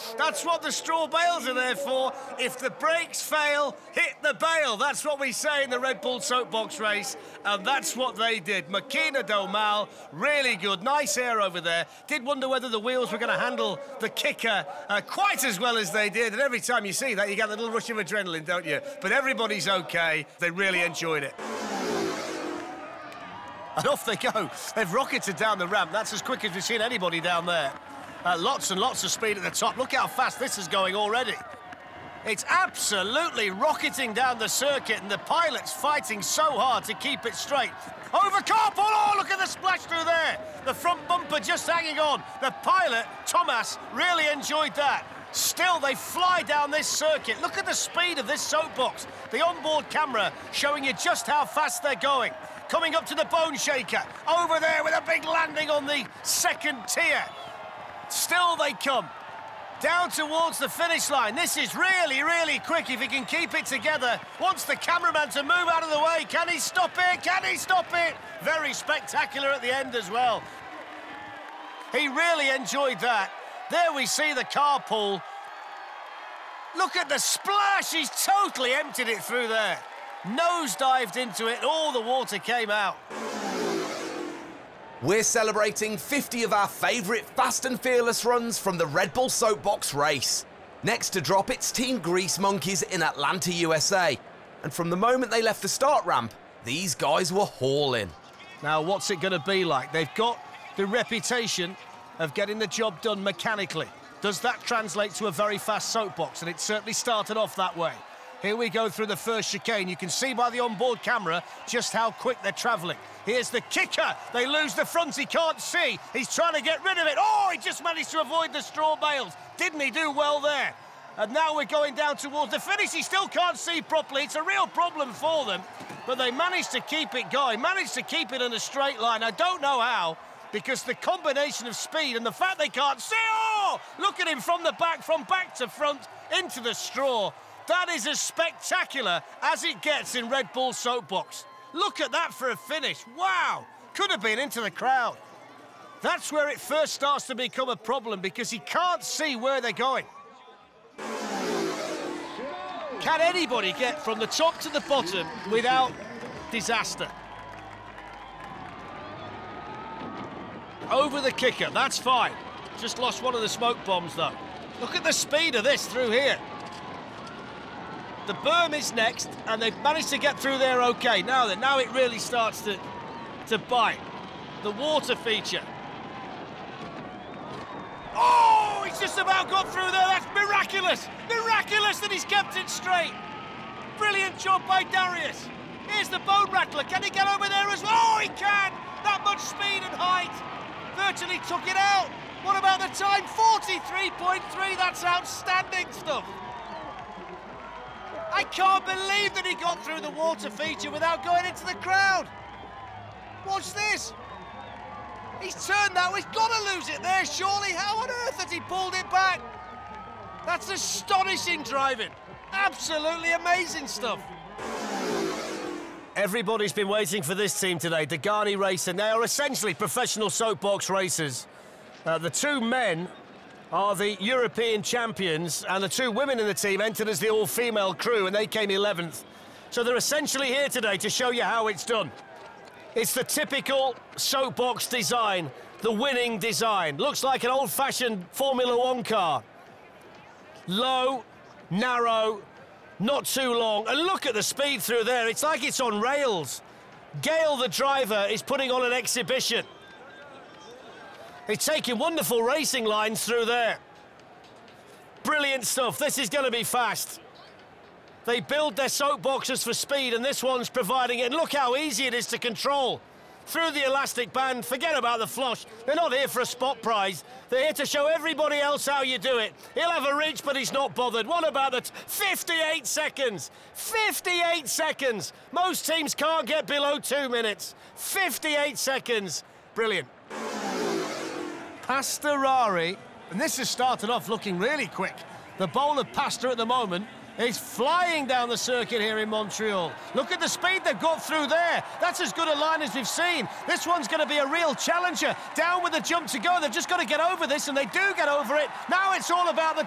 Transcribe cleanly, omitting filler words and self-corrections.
That's what the straw bales are there for. If the brakes fail, hit the bale. That's what we say in the Red Bull Soapbox race, and that's what they did. Máquina do Mal, really good. Nice air over there. Did wonder whether the wheels were going to handle the kicker quite as well as they did, and every time you see that, you get a little rush of adrenaline, don't you? But everybody's okay. They really enjoyed it. And off they go. They've rocketed down the ramp. That's as quick as we've seen anybody down there. Lots and lots of speed at the top. Look how fast this is going already. It's absolutely rocketing down the circuit, and the pilot's fighting so hard to keep it straight. Over carpool! Oh, look at the splash through there. The front bumper just hanging on. The pilot, Thomas, really enjoyed that. Still, they fly down this circuit. Look at the speed of this soapbox. The onboard camera showing you just how fast they're going. Coming up to the Bone Shaker. Over there with a big landing on the second tier. Still they come. Down towards the finish line. This is really, really quick if he can keep it together. Wants the cameraman to move out of the way. Can he stop it? Can he stop it? Very spectacular at the end as well. He really enjoyed that. There we see the carpool. Look at the splash. He's totally emptied it through there. Nosedived into it. All the water came out. We're celebrating 50 of our favourite Fast and Fearless runs from the Red Bull Soapbox race. Next to drop, it's Team Grease Monkeys in Atlanta, USA. And from the moment they left the start ramp, these guys were hauling. Now, what's it going to be like? They've got the reputation of getting the job done mechanically. Does that translate to a very fast soapbox? And it certainly started off that way. Here we go through the first chicane. You can see by the onboard camera just how quick they're travelling. Here's the kicker. They lose the front. He can't see. He's trying to get rid of it. Oh, he just managed to avoid the straw bales. Didn't he do well there? And now we're going down towards the finish. He still can't see properly. It's a real problem for them. But they managed to keep it going, managed to keep it in a straight line. I don't know how, because the combination of speed and the fact they can't see. Oh, look at him from the back, from back to front, into the straw. That is as spectacular as it gets in Red Bull Soapbox. Look at that for a finish. Wow! Could have been into the crowd. That's where it first starts to become a problem, because he can't see where they're going. Can anybody get from the top to the bottom without disaster? Over the kicker, that's fine. Just lost one of the smoke bombs, though. Look at the speed of this through here. The berm is next, and they've managed to get through there okay. Now it really starts to bite. The water feature. Oh, he's just about got through there. That's miraculous. Miraculous that he's kept it straight. Brilliant job by Darius. Here's the bone rattler. Can he get over there as well? Oh, he can. That much speed and height. Virtually took it out. What about the time? 43.3. That's outstanding stuff. I can't believe that he got through the water feature without going into the crowd. Watch this. He's turned that. He's got to lose it there, surely. How on earth has he pulled it back? That's astonishing driving. Absolutely amazing stuff. Everybody's been waiting for this team today, Degani Racing. They are essentially professional soapbox racers. The two men are the European champions, and the two women in the team entered as the all-female crew, and they came 11th. So they're essentially here today to show you how it's done. It's the typical soapbox design, the winning design. Looks like an old-fashioned Formula One car. Low, narrow, not too long. And look at the speed through there. It's like it's on rails. Gale, the driver, is putting on an exhibition. He's taking wonderful racing lines through there. Brilliant stuff. This is going to be fast. They build their soapboxes for speed, and this one's providing it. And look how easy it is to control. Through the elastic band, forget about the flosh. They're not here for a spot prize. They're here to show everybody else how you do it. He'll have a reach, but he's not bothered. What about the 58 seconds? 58 seconds. Most teams can't get below 2 minutes. 58 seconds. Brilliant. Pastorari, and this has started off looking really quick. The bowl of pasta at the moment is flying down the circuit here in Montreal. Look at the speed they've got through there. That's as good a line as we've seen. This one's going to be a real challenger. Down with the jump to go. They've just got to get over this, and they do get over it. Now it's all about the